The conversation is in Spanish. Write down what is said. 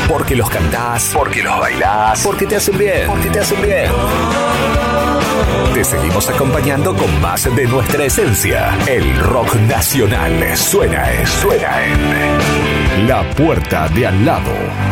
Porque los cantás, porque los bailás, porque te hacen bien, porque te hacen bien. Te seguimos acompañando con más de nuestra esencia. El rock nacional suena en La Puerta de Al Lado.